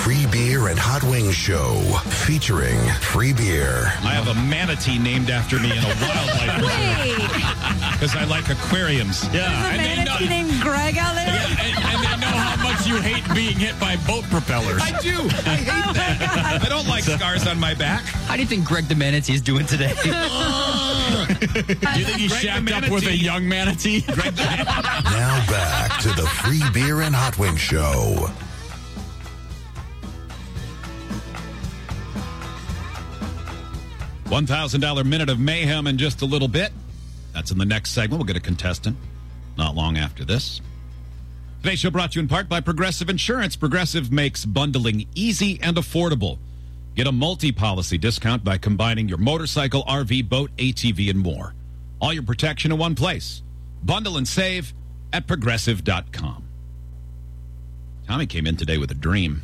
Free Beer and Hot Wings Show featuring free beer. I have a manatee named after me in a wildlife reserve because I like aquariums. Yeah, There's a manatee named Greg out there? Yeah, and they know how much you hate being hit by boat propellers. I do. I hate that. I don't like scars on my back. How do you think Greg the Manatee is doing today? Do you think he shacked up with a young manatee? Now back to the Free Beer and Hot Wings Show. $1,000 minute of mayhem in just a little bit. That's in the next segment. We'll get a contestant not long after this. Today's show brought to you in part by Progressive Insurance. Progressive makes bundling easy and affordable. Get a multi-policy discount by combining your motorcycle, RV, boat, ATV, and more. All your protection in one place. Bundle and save at Progressive.com. Tommy came in today with a dream.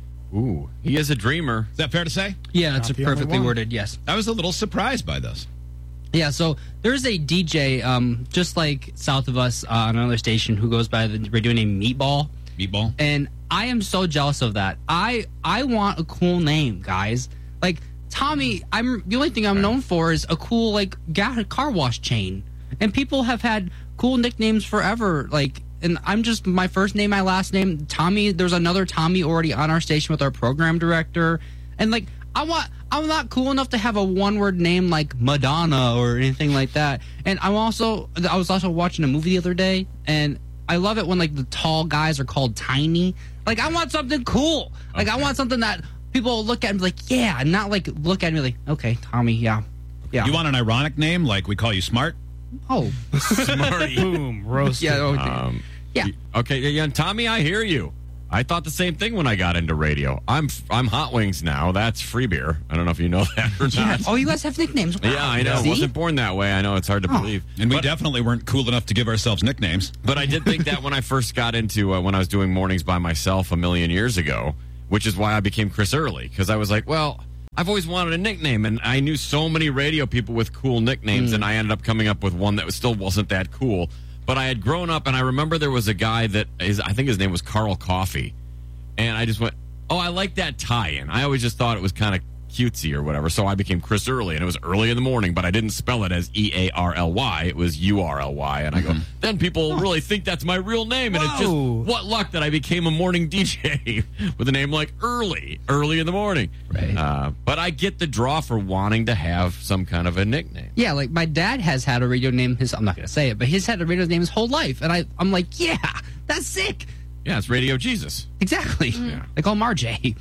Ooh, he is a dreamer. Is that fair to say? Yeah, it's perfectly worded, yes. I was a little surprised by this. Yeah, so there's a DJ just like south of us on another station who goes by the radio name Meatball. Meatball? And I am so jealous of that. I want a cool name, guys. Like Tommy, the only thing I'm known for is a cool like car wash chain. And people have had cool nicknames forever. Like, and I'm just my first name, my last name, Tommy. There's another Tommy already on our station with our program director. And like I'm not cool enough to have a one-word name like Madonna or anything like that. And I was also watching a movie the other day, and I love it when like the tall guys are called tiny. Like I want something cool. Like I want something that people look at and be like, yeah, and not like look at me like, okay, Tommy, yeah. You want an ironic name like we call you Smart? Oh, Smarty. Boom, roasted. yeah. Yeah. Okay, yeah, Tommy, I hear you. I thought the same thing when I got into radio. I'm Hot Wings now. That's free beer. I don't know if you know that or not. Oh, you guys have nicknames. Wow. Yeah, I know. See? Wasn't born that way. I know it's hard to believe. And we definitely weren't cool enough to give ourselves nicknames. But I did think that when I first got into when I was doing mornings by myself a million years ago, which is why I became Chris Early, because I was like, well, I've always wanted a nickname, and I knew so many radio people with cool nicknames, and I ended up coming up with one that still wasn't that cool. But I had grown up, and I remember there was a guy I think his name was Carl Coffey, and I just went, oh, I like that tie-in. I always just thought it was kind of cutesy or whatever, so I became Chris Early, and it was early in the morning, but I didn't spell it as E-A-R-L-Y. It was U-R-L-Y, and I go, then people really think that's my real name, and it's just, what luck that I became a morning DJ with a name like early in the morning. Right. But I get the draw for wanting to have some kind of a nickname. Yeah, like my dad has had a radio name. I'm not going to say it, but he's had a radio name his whole life, and I'm like, yeah, that's sick. Yeah, it's Radio Jesus. Exactly. Yeah. I call him RJ.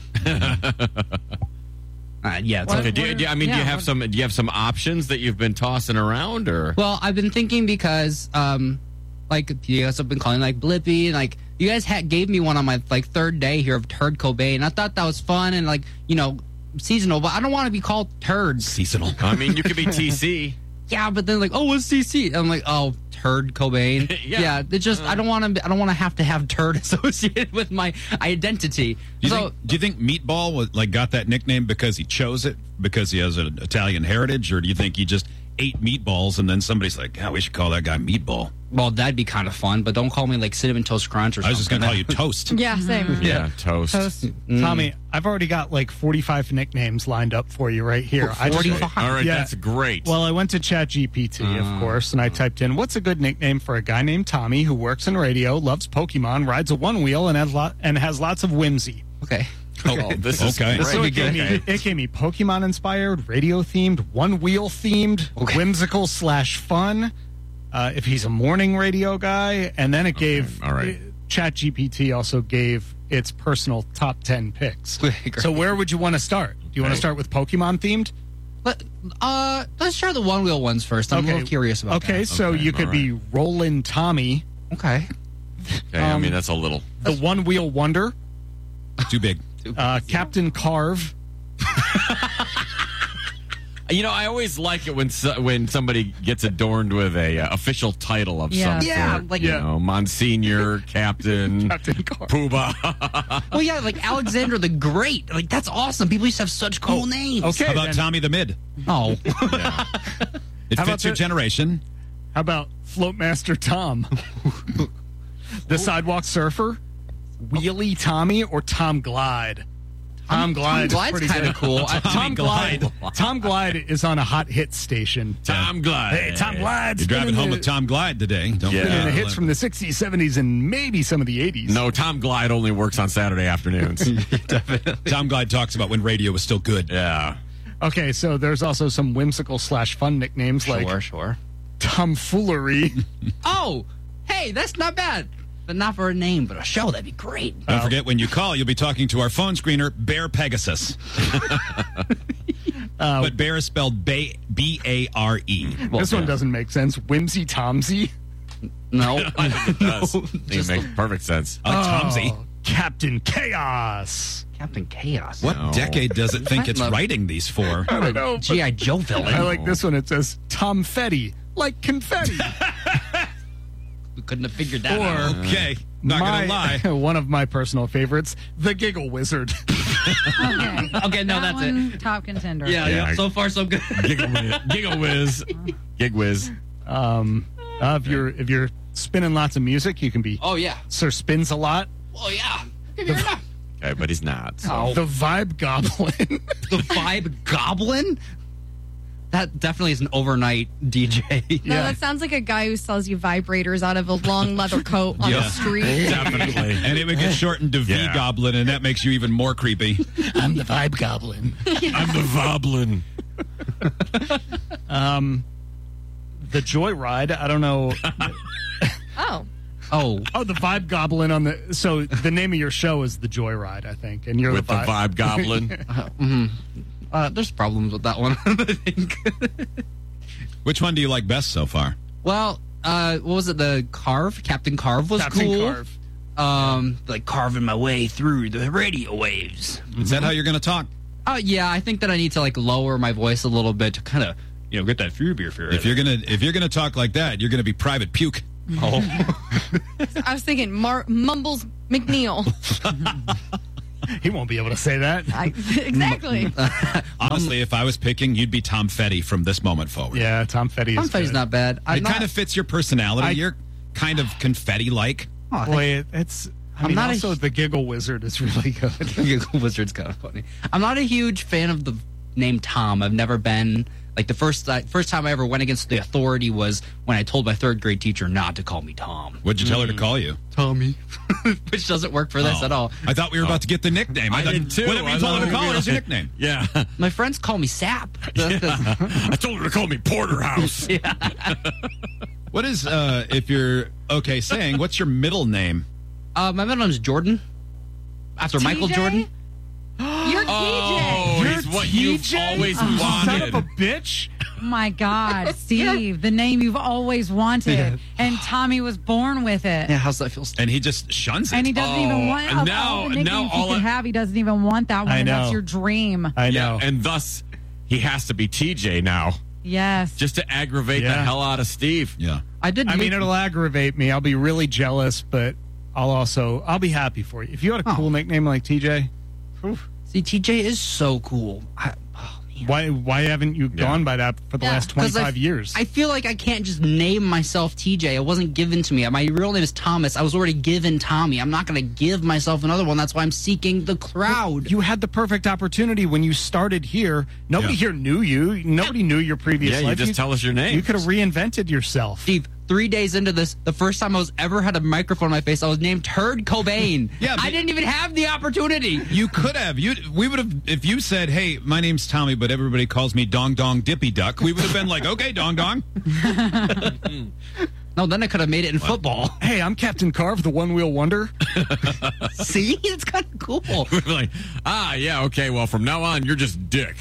Yeah. It's Okay. Do you have some options that you've been tossing around, or? Well, I've been thinking because, like you guys have been calling like Blippy, and like you guys gave me one on my like third day here of Turd Cobain. I thought that was fun and like seasonal, but I don't want to be called Turds. Seasonal. I mean, you could be TC. Yeah, but then like, oh, what's CC? I'm like, oh, Turd Cobain. Yeah. It's just I don't want to have turd associated with my identity. Do you think Meatball got that nickname because he chose it because he has an Italian heritage, or do you think he just ate meatballs and then somebody's like, yeah, we should call that guy Meatball? Well, that'd be kind of fun, but don't call me like Cinnamon Toast Crunch or something. I was just going to call you Toast. Yeah, same. Yeah, Toast. Tommy, I've already got like 45 nicknames lined up for you right here. 45? All right, Yeah. that's great. Well, I went to ChatGPT, of course, and I typed in, what's a good nickname for a guy named Tommy who works in radio, loves Pokemon, rides a one-wheel, and has lots of whimsy? Okay. Oh, this is Okay. great. So it gave me Pokemon-inspired, radio-themed, one-wheel-themed, whimsical/fun, if he's a morning radio guy, and then it gave... all right. ChatGPT also gave its personal top 10 picks. Great. So where would you want to start? Do you want to start with Pokemon-themed? Let's try the one-wheel ones first. I'm a little curious about that. Okay, so you could be Rollin' Tommy, Okay. Okay, I mean, that's a little... the One-Wheel Wonder, Too big. Captain Carve. I always like it when somebody gets adorned with a official title of some Yeah, sort. like- Monsignor, Captain, Captain Carve. Poobah. Well, yeah, like Alexander the Great. Like, that's awesome. People used to have such cool names. Okay, How about then Tommy the Mid? Oh. It How fits about your the- generation. How about Floatmaster Tom? The Sidewalk Surfer, Wheelie Tommy, or Tom Glide? Tom Glide. Tom Glide's kind of cool. Tom Glide is on a hot hit station. Tom Glide. Hey, Tom Glide's You're driving home with Tom Glide today. Don't Yeah. forget the hits from the 60s, 70s, and maybe some of the 80s. No, Tom Glide only works on Saturday afternoons. Tom Glide talks about when radio was still good. Yeah. Okay, so there's also some whimsical / fun nicknames like Sure. Tomfoolery. Oh, hey, that's not bad. But not for a name, but a show. That'd be great. Don't forget, when you call, you'll be talking to our phone screener, Bear Pegasus. But Bear is spelled B-A-R-E. This one doesn't make sense. Whimsy Tomsy. No. I think it does. I think it makes perfect sense. Tomsy. Captain Chaos. Captain Chaos. What No. decade does it think it's Love- writing these for? I don't know. but G.I. Joe villain. I like this one. It says Tomfetti, like confetti. We couldn't have figured that out. Okay, not going to lie. One of my personal favorites, the Giggle Wizard. Okay. Okay, no, That that's it. one, top contender. Yeah, so far so good. Giggle Whiz. Gig Whiz. If you're spinning lots of music, you can be Oh, yeah. Sir Spins a Lot. Oh, yeah. Give me enough. Okay, but he's not. So. Oh. The Vibe Goblin. The Vibe Goblin? That definitely is an overnight DJ. No, that sounds like a guy who sells you vibrators out of a long leather coat on Yeah. the street. Definitely. And it would get shortened to Yeah. V-Goblin, and that makes you even more creepy. I'm the Vibe Goblin. I'm the Voblin. The Joyride. I don't know. Oh. Oh, Oh, the Vibe Goblin on the. So the name of your show is the Joyride, I think, and you're With the Vibe Goblin. there's problems with that one, I think. Which one do you like best so far? Well, what was it? The Carve? Captain Carve was Captain cool. Carve. Like carving my way through the radio waves. Is that how you're going to talk? Yeah, I think that I need to like lower my voice a little bit to kind of, get that fear beer fear. If you're gonna talk like that, you're gonna be Private Puke. Oh, I was thinking Mumbles McNeil. He won't be able to say that. Exactly. Honestly, if I was picking, you'd be Tom Fetty from this moment forward. Yeah, Tom Fetty is Tom Fetty's good. not bad. It kind of fits your personality. You're kind of confetti-like. Oh, Boy, it's. I I'm mean, not a- also the Giggle Wizard is really good. Giggle Wizard's kind of funny. I'm not a huge fan of the name Tom. I've never been. Like the first time I ever went against the authority was when I told my third grade teacher not to call me Tom. What'd you tell her to call you? Tommy. Which doesn't work for this at all. I thought we were about to get the nickname. I thought, did too. Whatever you I told her thought to call we it were is your like- nickname. Yeah. My friends call me Sap. I told her to call me Porterhouse. What is, if you're okay saying, what's your middle name? My middle name is Jordan. After Michael TJ? Jordan. You're TJ. Oh, he's what you've TJ? always Son wanted. of a bitch. Oh my God, Steve, the name you've always wanted, and Tommy was born with it. Yeah, how's that feel? And he just shuns it. And he doesn't even want of now- all the now nicknames all he could I- have. He doesn't even want that one. I And that's know. your dream. I Yeah, know. and thus he has to be TJ now, Yes. just to aggravate the Yeah. hell out of Steve. Yeah. I did. I mean, it'll aggravate me. I'll be really jealous, but I'll be happy for you. If you had a cool nickname like TJ, see, TJ is so cool. why haven't you gone by that for the last 25 years? I feel like I can't just name myself TJ. It wasn't given to me. My real name is Thomas. I was already given Tommy. I'm not going to give myself another one. That's why I'm seeking the crowd. You had the perfect opportunity when you started here. Nobody here knew you. Nobody knew your previous Yeah, you life. just tell us your name. You could have reinvented yourself. Steve, 3 days into this, the first time I was ever had a microphone in my face, I was named Turd Cobain. Yeah, but- I didn't even have the opportunity. You could have. We would have, if you said, hey, my name's Tommy, but everybody calls me Dong Dong Dippy Duck, we would have been like, okay, Dong Dong. No, then I could have made it in football. Hey, I'm Captain Carve, the One Wheel Wonder. See? It's kind of cool. We're like, yeah, okay, well, from now on, you're just Dick.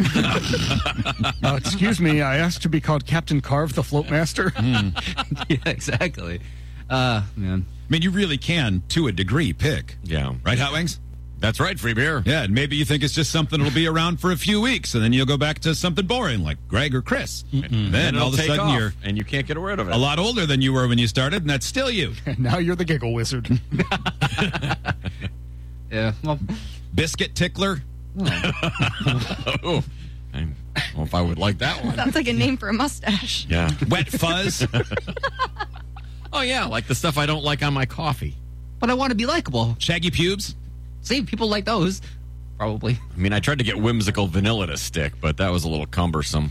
Excuse me, I asked to be called Captain Carve, the Float Master. Yeah, exactly. Man. I mean, you really can, to a degree, pick. Yeah. Right, Hot Wings? That's right, free beer. Yeah, and maybe you think it's just something that'll be around for a few weeks, and then you'll go back to something boring like Greg or Chris. And Then all of a take sudden off, you're and you can't get rid of it. a lot older than you were when you started, and that's still you. And now you're the Giggle Wizard. Yeah. Well, Biscuit Tickler. Oh, I don't know if I would like that one. Sounds like a name for a mustache. Yeah. Wet Fuzz. Oh, yeah, like the stuff I don't like on my coffee. but I want to be likable. Shaggy Pubes. See, people like those. probably. I mean, I tried to get whimsical vanilla to stick, but that was a little cumbersome.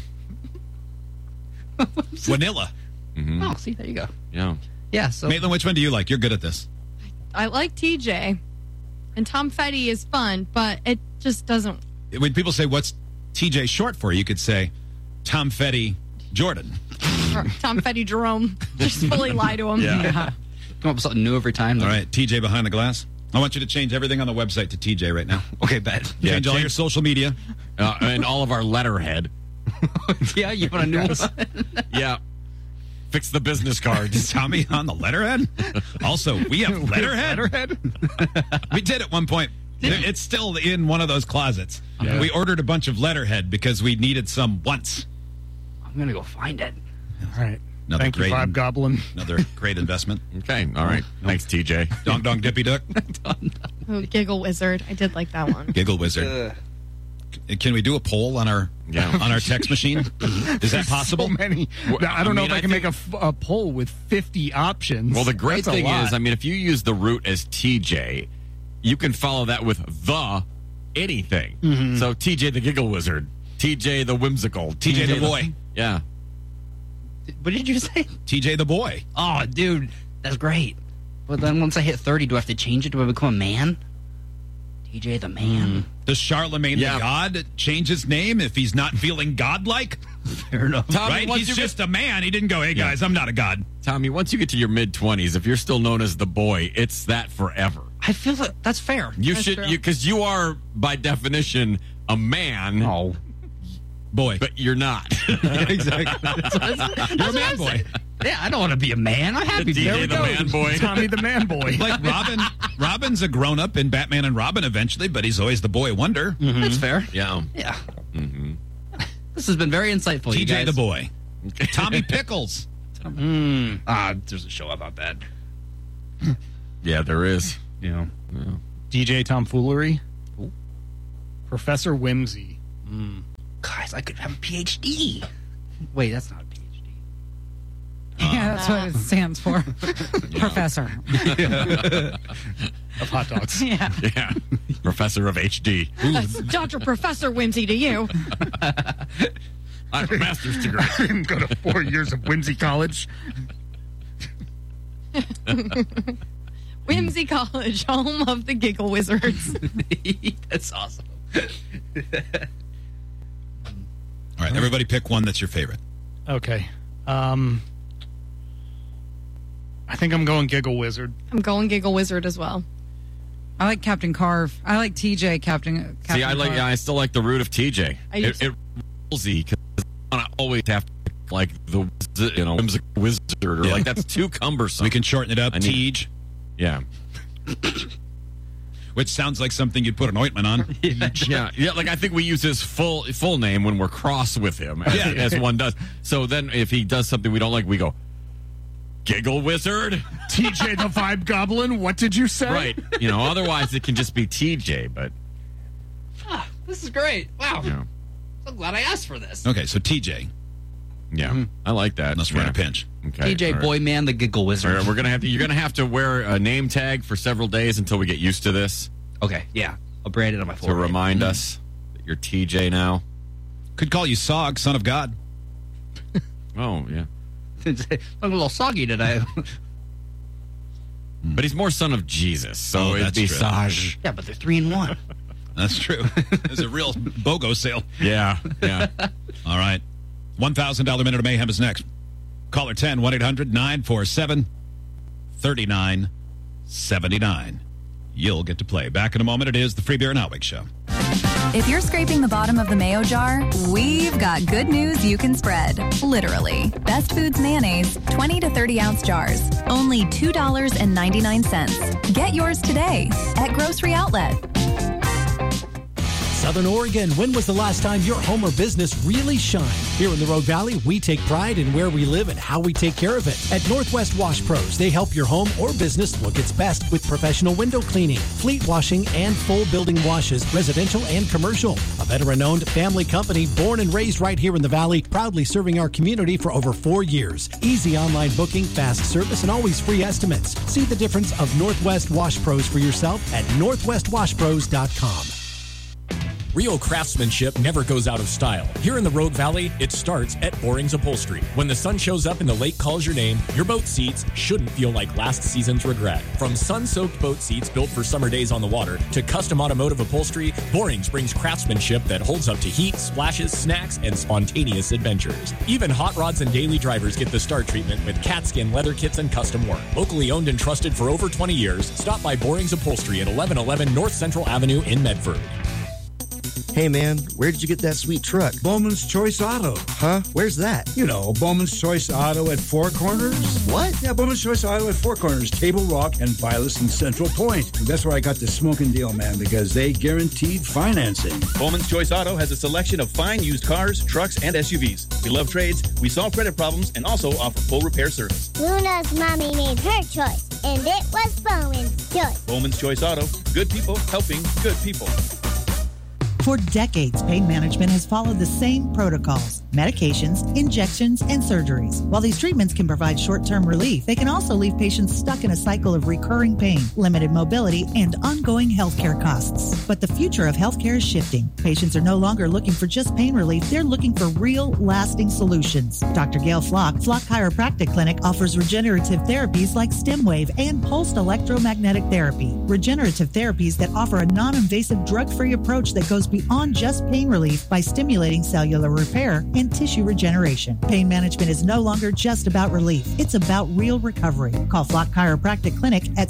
Vanilla. Oh, see, there you go. Yeah. Yeah, so Maitland, which one do you like? You're good at this. I like TJ. And Tom Petty is fun, but it just doesn't. When people say, what's TJ short for, you could say Tom Fetty Jordan. Or Tom Petty Jerome. Just fully lie to him. come up with something new every time. All right, TJ behind the glass. I want you to change everything on the website to TJ right now. Okay, bet. Yeah, Change all change- your social media. And all of our letterhead. Yeah, you want a new one? Yeah. Fix the business cards. Is Tommy on the letterhead? Also, we have letterhead. We did at one point. It's still in one of those closets. Yeah. We ordered a bunch of letterhead because we needed some once. I'm going to go find it. All right. Another Thank you, great- Vibe Goblin. Another great investment. Okay. All right. Thanks, TJ. Dong Dong Dippy Duck. Oh, Giggle Wizard. I did like that one. Giggle Wizard. Can we do a poll on our text machine? Is that possible? So many. I don't know if I can make a poll with 50 options. Well, the great That's a thing lot. is, I mean, if you use the root as TJ, you can follow that with the anything. So TJ the Giggle Wizard, TJ the Whimsical, TJ the Boy. Yeah. What did you say? TJ the Boy. Oh, dude, that's great. But then once I hit 30, do I have to change it? Do I become a man? TJ the man. Does Charlemagne Yeah. the God change his name if he's not feeling godlike? Fair enough. Tommy, Right? once He's you just a man. He didn't go, hey, guys, I'm not a god. Tommy, once you get to your mid-20s, if you're still known as the boy, it's that forever. I feel that that's fair. You That's should, true. because you are, by definition, a man, Oh. Boy. but you're not. Exactly. You're a man boy. Yeah, I don't want to be a man. I'm happy to be TJ the man boy. Tommy the Man Boy. Like Robin's a grown-up in Batman and Robin eventually, but he's always the boy wonder. That's fair. Yeah. Yeah. This has been very insightful, you TJ guys. the boy. Tommy Pickles. There's a show about that. Yeah, there is. Yeah. DJ Tomfoolery. Professor Whimsy. Guys, I could have a PhD. Wait, that's not a PhD. Yeah, that's what it stands for. Professor. Of hot dogs. Yeah. Yeah. Professor of HD. That's Dr. Professor Whimsy to you. I have a master's degree. I didn't go to 4 years of Whimsy College. Whimsy College, home of the Giggle Wizards. That's awesome. All right, everybody pick one that's your favorite. Okay. I think I'm going Giggle Wizard. I'm going Giggle Wizard as well. I like Captain Carve. I like TJ, Captain See, I like. Carve. I still like the root of TJ. I do It rules because I always have to pick, like the whimsical wizard or Yeah. like that's too cumbersome. We can shorten it up, I need- Tej, Yeah. which sounds like something you'd put an ointment on. Yeah, yeah. Like I think we use his full name when we're cross with him, as one does. So then, if he does something we don't like, we go, Giggle Wizard, TJ the Vibe Goblin. What did you say? right? You know, otherwise it can just be TJ. But This is great. Wow. you know, So glad I asked for this. Okay, so TJ, yeah, I like that. unless we're in a pinch. Okay, TJ all right. Boy Man, the Giggle All Wizard. right, we're gonna have to. You're gonna have to wear a name tag for several days until we get used to this Okay, yeah. I'll brand it on my to forehead. remind us that you're TJ now. Could call you Sog, son of God. Oh yeah, I'm a little soggy today. but he's more son of Jesus, so Oh, it'd that's be true. Saj. Yeah, but they're 3-in-1. That's true. There's a real BOGO sale. Yeah, yeah. All right. $1,000 Minute of Mayhem is next. Caller 10, 1-800-947-3979. You'll get to play. Back in a moment. It is the Free Beer and Hotwig Show. If you're scraping the bottom of the mayo jar, we've got good news you can spread. Literally. Best Foods mayonnaise, 20 to 30 ounce jars. Only $2.99. Get yours today at Grocery Outlet. Southern Oregon, when was the last time your home or business really shined? Here in the Rogue Valley, we take pride in where we live and how we take care of it. At Northwest Wash Pros, they help your home or business look its best with professional window cleaning, fleet washing, and full building washes, residential and commercial. A veteran-owned family company born and raised right here in the Valley, proudly serving our community for over 4 years. Easy online booking, fast service, and always free estimates. See the difference of Northwest Wash Pros for yourself at northwestwashpros.com. Real craftsmanship never goes out of style. Here in the Rogue Valley, it starts at Borings Upholstery. When the sun shows up and the lake calls your name, your boat seats shouldn't feel like last season's regret. From sun-soaked boat seats built for summer days on the water to custom automotive upholstery, Borings brings craftsmanship that holds up to heat, splashes, snacks, and spontaneous adventures. Even hot rods and daily drivers get the start treatment with cat skin leather kits and custom work. Locally owned and trusted for over 20 years, stop by Borings Upholstery at 1111 North Central Avenue in Medford. Hey man, where did you get that sweet truck? Bowman's Choice Auto. Huh? Where's that? You know, Bowman's Choice Auto at Four Corners. What? Yeah, Bowman's Choice Auto at Four Corners, Table Rock, and Vilas and Central Point. And that's where I got the smoking deal, man, because they guaranteed financing. Bowman's Choice Auto has a selection of fine used cars, trucks, and SUVs. We love trades, we solve credit problems, and also offer full repair service. Luna's mommy made her choice, and it was Bowman's Choice. Bowman's Choice Auto. Good people helping good people. For decades, pain management has followed the same protocols: medications, injections, and surgeries. While these treatments can provide short-term relief, they can also leave patients stuck in a cycle of recurring pain, limited mobility, and ongoing healthcare costs. But the future of healthcare is shifting. Patients are no longer looking for just pain relief. They're looking for real, lasting solutions. Dr. Gail Flock Chiropractic Clinic offers regenerative therapies like stem wave and pulsed electromagnetic therapy. Regenerative therapies that offer a non-invasive, drug-free approach that goes beyond just pain relief by stimulating cellular repair and tissue regeneration. Pain management is no longer just about relief. It's about real recovery. Call Flock Chiropractic Clinic at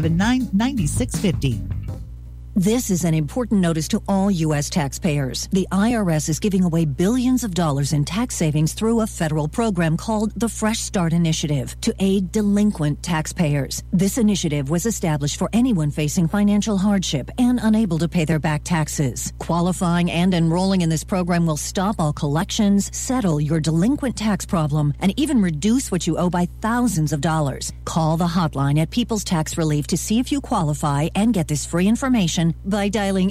779-9650. This is an important notice to all U.S. taxpayers. The IRS is giving away billions of dollars in tax savings through a federal program called the Fresh Start Initiative to aid delinquent taxpayers. This initiative was established for anyone facing financial hardship and unable to pay their back taxes. Qualifying and enrolling in this program will stop all collections, settle your delinquent tax problem, and even reduce what you owe by thousands of dollars. Call the hotline at People's Tax Relief to see if you qualify and get this free information by dialing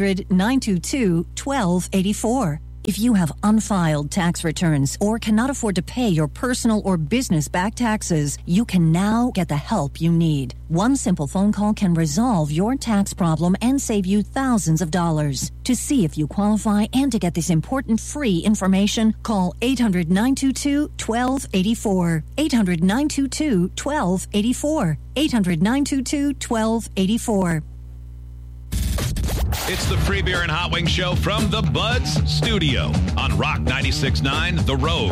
800-922-1284. If you have unfiled tax returns or cannot afford to pay your personal or business back taxes, you can now get the help you need. One simple phone call can resolve your tax problem and save you thousands of dollars. To see if you qualify and to get this important free information, call 800-922-1284. 800-922-1284. 800-922-1284. It's the Free Beer and Hot Wings Show from the Buds Studio on Rock 96.9 The Road.